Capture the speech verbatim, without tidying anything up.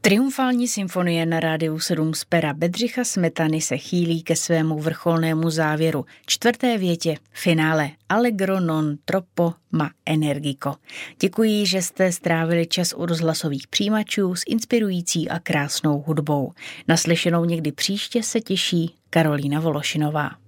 Triumfální symfonie na Rádiu sedm z pera Bedřicha Smetany se chýlí ke svému vrcholnému závěru. Čtvrté větě, finále Allegro non troppo ma energico. Děkuji, že jste strávili čas u rozhlasových přijímačů s inspirující a krásnou hudbou. Naslyšenou někdy příště se těší Karolína Vološinová.